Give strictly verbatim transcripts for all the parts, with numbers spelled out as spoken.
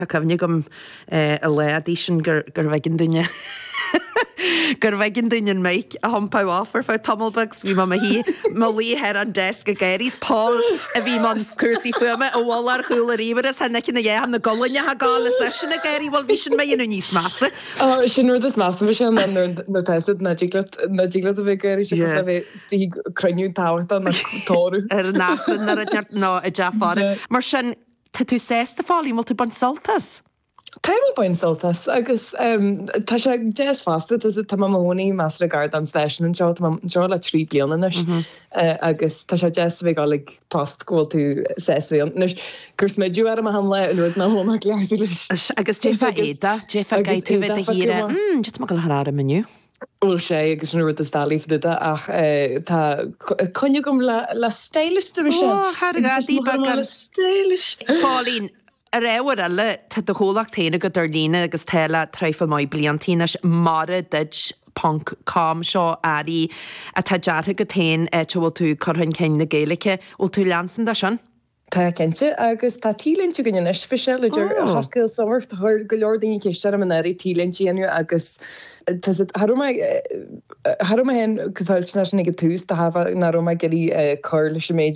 a cefnig gom a le a dísin gur bhegin duine. Gur bhegin duine meic a hampá áfar fá Tummlebugs, bhí ma hí má lí her an desk a Gary's Paul a bhí man cursí fuime a bhil ar chuúla ríbaras hena cinna dhé na golanne ha gála session a Gary bhil bhí sin mé inú níos massa. Oh, sin nuair is massa bhí sin na testad na ddígla a bheith Gary sin a bheith stí cruniú táhachtta na tóru. Ar nachan na ná a deafára. Mar sin tá tú sésta fáilí má tú ban soltas. Táim bain soltas agus tá sé jazz fasta tá mahóí meas a gard an station an seo seo le trí blianana agus tá sé jazz bheith gála postgóil tú séíon gurs méidú ar a han le nuair na hóna leir leis. Agus Jefa éda Jefa gai tú bheith a híre just má go hrá a menu. Bhfuil sé agus nuair a stálíh duda ach tá conne gom le stéliste se. Ó, Hargadí le stélis. Fálín. A réhar eile tá do cholaach téine go darlína agus téile treifa mai bliantínas mara did punk cám seo airí a tá deartha go tain bhfuil tú chuthain céin na Gaeilge bhfuil tú leansan da sin? Tá cinnte agus tá tílinn go gin isfiise idir hacail samar thir go leordaí céiste am an airí tílinn agus Harm hen gotáilna nig go túús tá hafa na roma geí chuir leis méid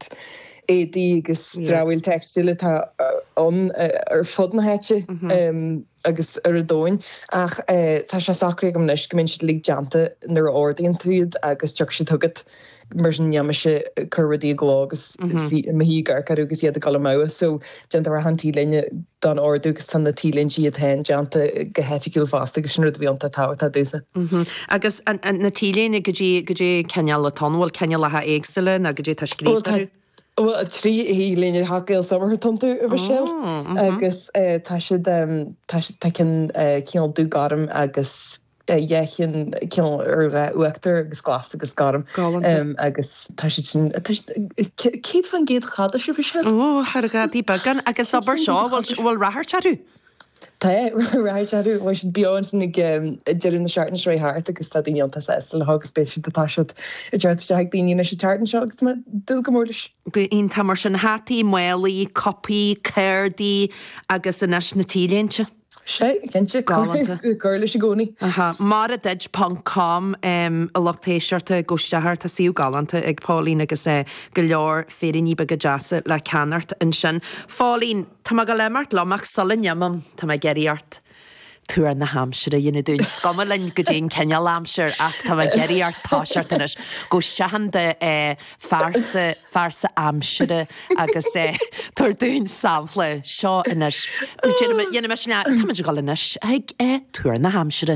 édí agus drahfuil textile tá an ar fod na heite agus ar a dóin ach tá sé sacré go neis go minn si lí deanta nar ordaíon túd agus teach si tugad mar sin neama se chuirdí glá agus hí gar carúgus iad a gal má so deanta ar han tílenne don orúgus tan na tílinn siad hen deanta go heitiúil fásta agus sin bhíanta tá a dúsa. Agus na tíléine go dé ceal le tanhil ceine letha éagsile a go dé tá scríú. Well, a trí hí léine hacail samar tanú a bheit sin agus tá si cin cíal dú garm agus dhéchin cin ar uachtar agus glas agus garm agus tá si céad fan géad chada si bhí sin? Ó, Hargadí bagan agus sabar seo bhfuil rathar tearú. Tá ráidú bhil si beáin nig dearún na seaartna ré háart agus tá daonanta le hagus spéisi atáisiid i d deirta ag daoine sé teartan seo agus dul go mórlis. Go on tá mar sin hátaí mualaí, copaí, céirdaí agus in na tílénte. sé cinnte chuirla sé gcónaí. Mar a deid pancám a lochtéisiirta goisteart a síú galanta ag Paulín agus é go leor féirí be go deasa le ceanart in sin. Fálín, tá go lemart lomach salanneamam tá geiríart. Túair na Hampshire dhéana dún scama linn go dtíon cenne Hampshire ach tá geiríart táseart inis go sehan de farsa farsa Hampshire agus é tuair dún samhla seo inis. Dhéana me sinna tá go inis ag é túair na Hampshire.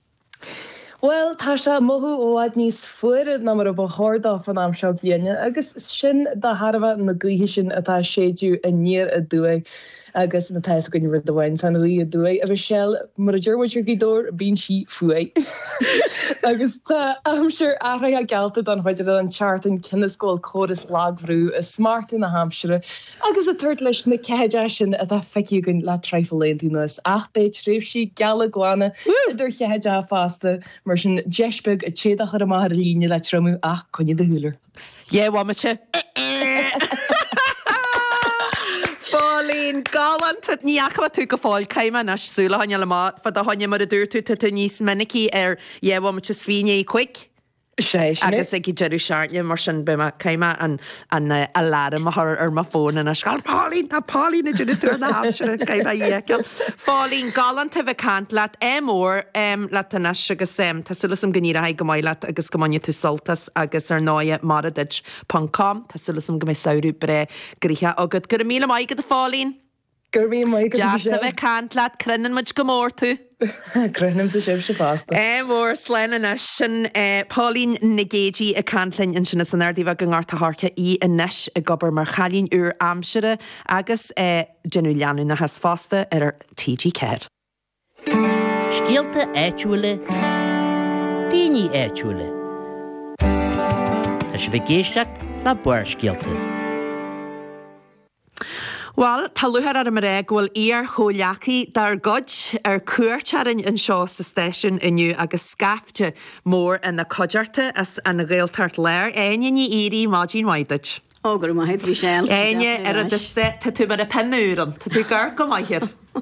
Well, tá se mothú óhaid níos fuair na mar a bthirda fan am seo bhéine, agus sin de Harbh na gluthe sin atá séadú a níor a dúig agus na teis goin ru dohain fan í a dúig, a bheith sell mar a dúirhaid gidóir bín si fuai. Agus tá Hampshire ahra a gelta don chuidir an chartan cinnescóil choras lágrú a smart in na Hampshire, agus a tuirt leis na ceide sin a feici gon le treifaléontínas ach bé tríomh si geala glána idir cheide fásta mar sin jeisbeg a chéad a mar a líne le tromú ach conne de húlar. Jé, bhaimete. Fálín galanta níachcha tú go fáil caiime na súla haine le má fa a haine mar a dúir tú tú níos minicí ar dhéhhaimete svíine chuig. sé agus ag deú searne mar sin be caiime an a láram ar má fón an a sáil Paulín na Paulín na dúna túir na Hampshire caiime dhéceil. Fálín galanta bheith cant leat é mór le tanas agus sem Tásúlas am gníir a go maiile agus go maine tú soltas agus ar náide mar a deid pancám Tásúlas am go mé saoú bre gríthe agad gur míle maigad a Fálín. Gur bhí mai go Deas a bheith cant leat crinnan muid go mór tú. Crunim sa sibh se fásta. É mór sleanna sin Paulín na géidí a cantlainn in sinna san airdíh go ngáirta hácha í a neis a gobar mar chalín úr Hampshire agus genú leanú na has fásta ar T G Care. Scialta éitiúile, daoine éitiúile. Tá si bheith géisteach le buir scialta. Well, tá luthar ar mar ré ghfuil íar chóleachaí dar god ar cuairtearan an seo sa stéisiún inniu agus scafte mór in na coidearta as an réaltart léir. Aine ní írí máidín maideid. Ó, gur maithid bhí séil. Aine ar a de set tá tú mar a penúran, tá tú gar go maithir.